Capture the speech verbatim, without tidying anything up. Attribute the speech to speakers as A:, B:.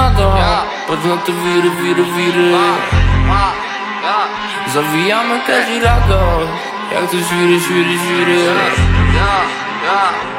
A: tornado. Patrz na te wiry, wiry, wiry. Zawijamy Cadillaco. Jak to świry, świry, świry.